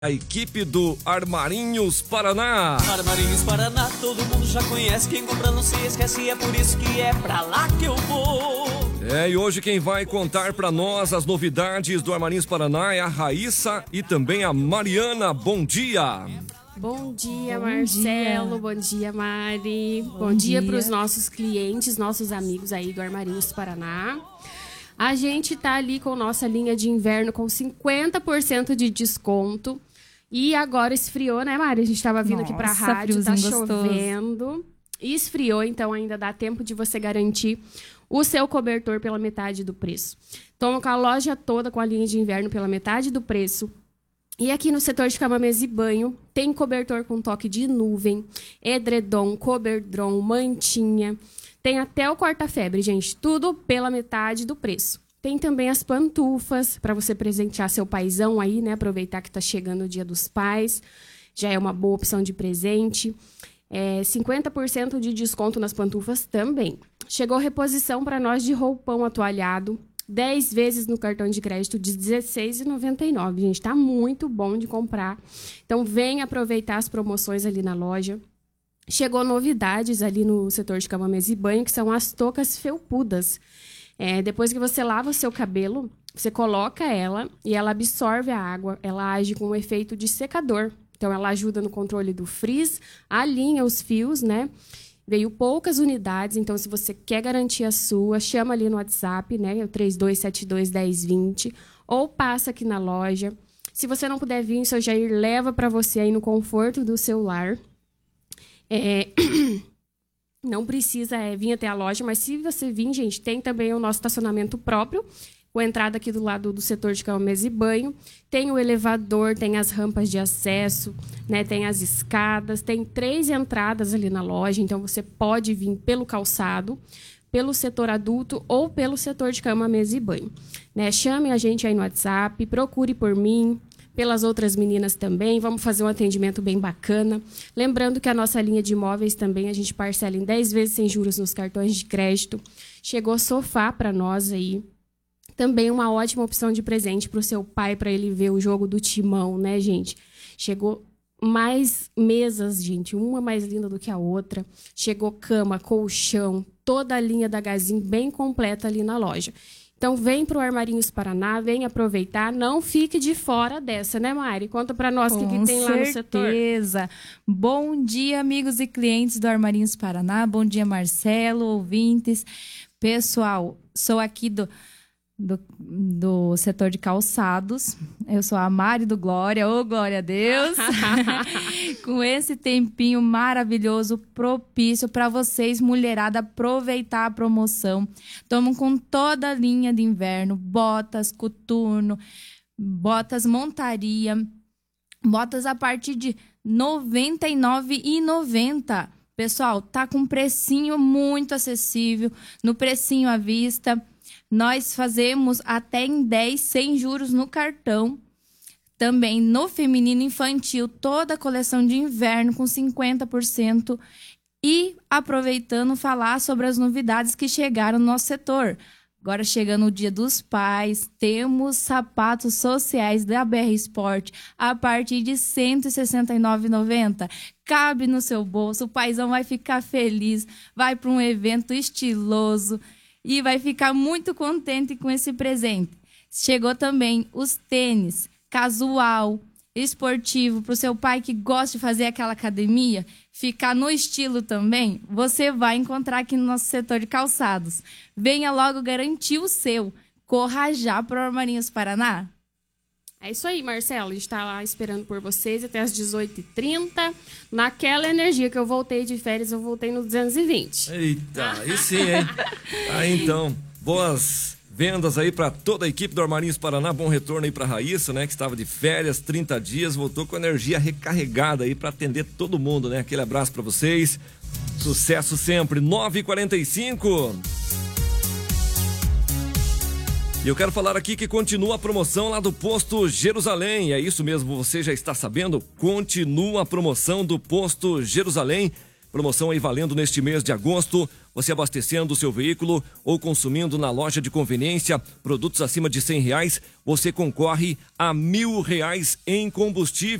A equipe do Armarinhos Paraná. Armarinhos Paraná, todo mundo já conhece. Quem compra não se esquece, é por isso que é pra lá que eu vou. E hoje quem vai contar pra nós as novidades do Armarinhos Paraná é a Raíssa e também a Mariana. Bom dia! Bom dia, Marcelo. Bom dia, Mari. Bom dia para os nossos clientes, nossos amigos aí do Armarinhos Paraná. A gente tá ali com nossa linha de inverno com 50% de desconto. E agora esfriou, né, Mari? A gente tava vindo aqui pra rádio, tá chovendo. Esfriou, então ainda dá tempo de você garantir o seu cobertor pela metade do preço. Toma com a loja toda com a linha de inverno pela metade do preço. E aqui no setor de cama, mesa e banho, tem cobertor com toque de nuvem, edredom, coberdron, mantinha. Tem até o corta-febre, gente. Tudo pela metade do preço. Tem também as pantufas, para você presentear seu paizão aí, né? Aproveitar que tá chegando o Dia dos Pais. Já é uma boa opção de presente. 50% de desconto nas pantufas também. Chegou reposição para nós de roupão atualhado. 10 vezes no cartão de crédito de R$16,99. Gente, tá muito bom de comprar. Então, vem aproveitar as promoções ali na loja. Chegou novidades ali no setor de cama, mesa e banho, que são as toucas felpudas. Depois que você lava o seu cabelo, você coloca ela e ela absorve a água. Ela age com um efeito de secador. Então, ela ajuda no controle do frizz, alinha os fios, né? Veio poucas unidades, então se você quer garantir a sua, chama ali no WhatsApp, né? O 3272-1020, ou passa aqui na loja. Se você não puder vir, o seu Jair leva para você aí no conforto do seu lar. Não precisa vir até a loja, mas se você vir, gente, tem também o nosso estacionamento próprio, com a entrada aqui do lado do setor de cama, mesa e banho. Tem o elevador, tem as rampas de acesso, né? Tem as escadas, tem 3 entradas ali na loja, então você pode vir pelo calçado, pelo setor adulto ou pelo setor de cama, mesa e banho. Né? Chame a gente aí no WhatsApp, procure por mim, pelas outras meninas também, vamos fazer um atendimento bem bacana. Lembrando que a nossa linha de imóveis também, a gente parcela em 10 vezes sem juros nos cartões de crédito. Chegou sofá para nós aí. Também uma ótima opção de presente para o seu pai, para ele ver o jogo do Timão, né, gente? Chegou mais mesas, gente, uma mais linda do que a outra. Chegou cama, colchão, toda a linha da Gazin bem completa ali na loja. Então, vem para o Armarinhos Paraná, vem aproveitar, não fique de fora dessa, né, Mari? Conta para nós o que tem lá no setor. Com certeza. Bom dia, amigos e clientes do Armarinhos Paraná. Bom dia, Marcelo, ouvintes. Pessoal, sou aqui do setor de calçados. Eu sou a Mari do Glória. Ô, glória a Deus! Com esse tempinho maravilhoso, propício para vocês, mulherada, aproveitar a promoção. Estamos com toda a linha de inverno, botas, coturno, botas montaria, botas a partir de R$ 99,90. Pessoal, tá com precinho muito acessível, no precinho à vista. Nós fazemos até em 10 sem juros no cartão. Também no feminino infantil, toda a coleção de inverno com 50%. E aproveitando falar sobre as novidades que chegaram no nosso setor. Agora chegando o Dia dos Pais, temos sapatos sociais da BR Sport a partir de R$ 169,90. Cabe no seu bolso, o paizão vai ficar feliz, vai para um evento estiloso e vai ficar muito contente com esse presente. Chegou também os tênis casual, esportivo, para o seu pai que gosta de fazer aquela academia, ficar no estilo também, você vai encontrar aqui no nosso setor de calçados. Venha logo garantir o seu. Corra já para o Armarinhos Paraná. É isso aí, Marcelo. A gente está lá esperando por vocês até as 18h30. Naquela energia que eu voltei de férias, eu voltei no 220. Eita, aí sim, hein? Então, boas vendas aí para toda a equipe do Armarinhos Paraná. Bom retorno aí para Raíssa, né? Que estava de férias, 30 dias, voltou com energia recarregada aí para atender todo mundo, né? Aquele abraço para vocês. Sucesso sempre. 9h45. E eu quero falar aqui que continua a promoção lá do Posto Jerusalém. É isso mesmo, você já está sabendo? Continua a promoção do Posto Jerusalém. Promoção aí valendo neste mês de agosto. você abastecendo o seu veículo ou consumindo na loja de conveniência produtos acima de R$100, você concorre a R$1.000 em combustível.